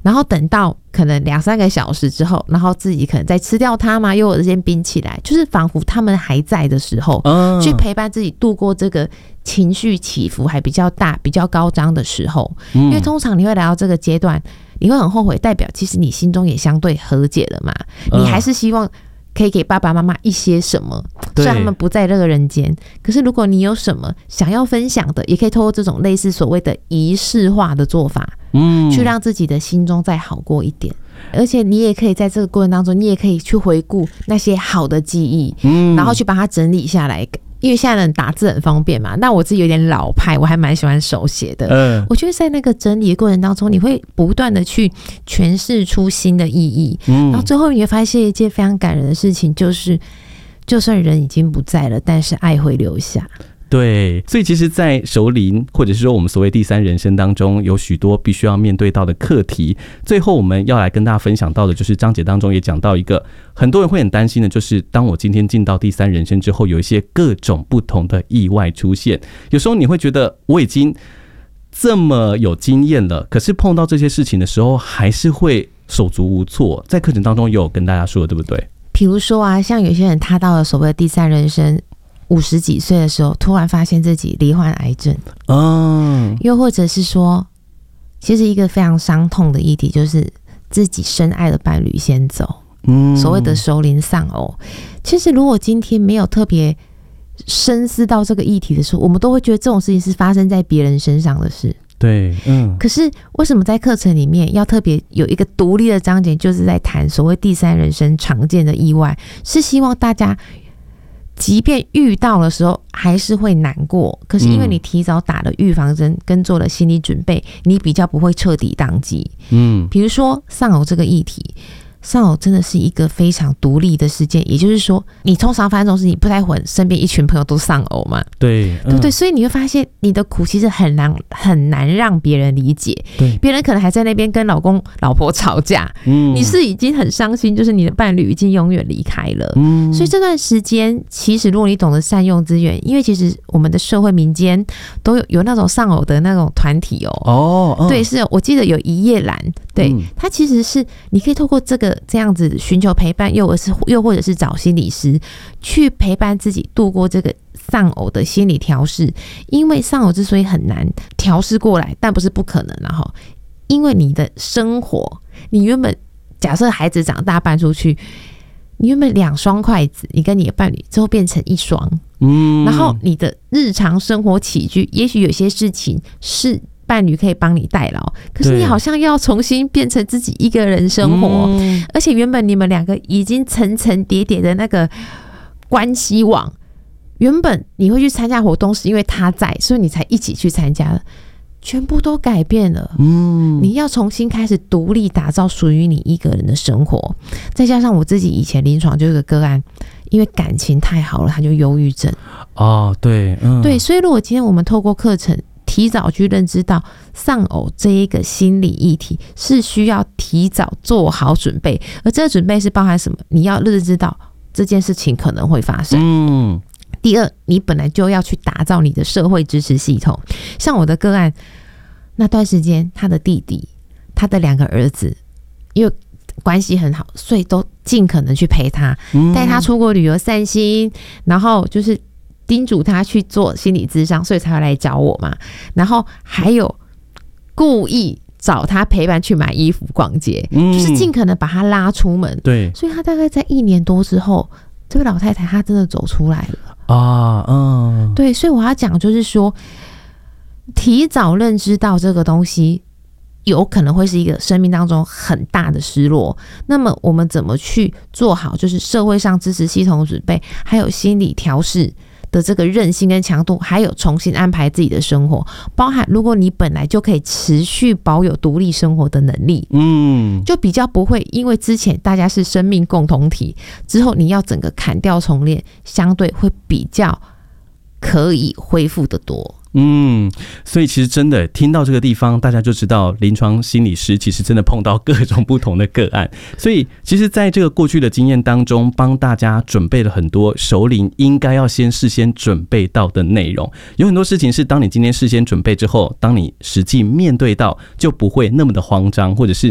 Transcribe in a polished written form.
然后等到可能2-3个小时之后，然后自己可能再吃掉它嘛，又或者先冰起来，就是仿佛他们还在的时候，去陪伴自己度过这个情绪起伏还比较大、比较高涨的时候。因为通常你会来到这个阶段，你会很后悔，代表其实你心中也相对和解了嘛，你还是希望可以给爸爸妈妈一些什么，虽然他们不在这个人间，可是如果你有什么想要分享的，也可以透过这种类似所谓的仪式化的做法，去让自己的心中再好过一点。而且你也可以在这个过程当中，你也可以去回顾那些好的记忆，然后去把它整理下来。因为现在人打字很方便嘛，那我自己有点老派，我还蛮喜欢手写的。我觉得在那个整理的过程当中，你会不断的去诠释出新的意义，然后最后你会发现一件非常感人的事情，就是就算人已经不在了，但是爱会留下。 对，所以其实在熟龄或者是说我们所谓第三人生当中，有许多必须要面对到的课题。最后我们要来跟大家分享到的就是章节当中也讲到一个很多人会很担心的，就是当我今天进到第三人生之后，有一些各种不同的意外出现。有时候你会觉得我已经这么有经验了，可是碰到这些事情的时候还是会手足无措。在课程当中也有跟大家说，对不对？ 比如说啊，像有些人他到了所谓的第三人生50几岁的时候，突然发现自己罹患癌症，又或者是说，其实一个非常伤痛的议题，就是自己深爱的伴侣先走，所谓的熟龄丧偶。其实如果今天没有特别深思到这个议题的时候，我们都会觉得这种事情是发生在别人身上的事。 对， 可是为什么在课程里面要特别有一个独立的章节，就是在谈所谓第三人生常见的意外，是希望大家即便遇到的时候还是会难过，可是因为你提早打了预防针跟做了心理准备，你比较不会彻底宕机。比如说丧偶这个议题，丧偶真的是一个非常独立的事件，也就是说你通常发生这种事情，不太会身边一群朋友都丧偶嘛，对不对？所以你会发现你的苦其实很难让别人理解，别人可能还在那边跟老公老婆吵架，你是已经很伤心，就是你的伴侣已经永远离开了，所以这段时间其实如果你懂得善用资源，因为其实我们的社会民间都有那种丧偶的那种团体对，是我记得有一夜兰，对，它其实是你可以透过这样子寻求陪伴，又或者是找心理师去陪伴自己度过这个丧偶的心理调试。因为丧偶之所以很难调试过来，但不是不可能啦，因为你的生活，你原本假设孩子长大搬出去，你原本2双筷子，你跟你的伴侣之后变成1双，然后你的日常生活起居，也许有些事情是伴侣可以帮你代劳，可是你好像要重新变成自己一个人生活，而且原本你们2个已经层层叠叠的那个关系网，原本你会去参加活动是因为他在，所以你才一起去参加的，全部都改变了。你要重新开始独立打造属于你一个人的生活。再加上我自己以前临床就有个个案，因为感情太好了，他就忧郁症。对，所以如果今天我们透过课程提早去认知到丧偶这一个心理议题，是需要提早做好准备，而这个准备是包含什么？你要认知到这件事情可能会发生。第二，你本来就要去打造你的社会支持系统。像我的个案，那段时间他的弟弟、他的2个儿子，因为关系很好，所以都尽可能去陪他，带他出国旅游散心，然后就是叮嘱他去做心理咨商，所以才会来找我嘛。然后还有故意找他陪伴去买衣服、逛街，就是尽可能把他拉出门。对，所以他大概在1年多之后，这位老太太她真的走出来了。对，所以我要讲就是说，提早认知到这个东西有可能会是一个生命当中很大的失落，那么我们怎么去做好就是社会上支持系统的准备，还有心理调试的这个韧性跟强度，还有重新安排自己的生活，包含如果你本来就可以持续保有独立生活的能力，就比较不会因为之前大家是生命共同体，之后你要整个砍掉重练，相对会比较可以恢复得多。 所以其实真的听到这个地方，大家就知道临床心理师其实真的碰到各种不同的个案。所以其实在这个过去的经验当中，帮大家准备了很多熟龄应该要事先准备到的内容。有很多事情是当你今天事先准备之后，当你实际面对到就不会那么的慌张，或者是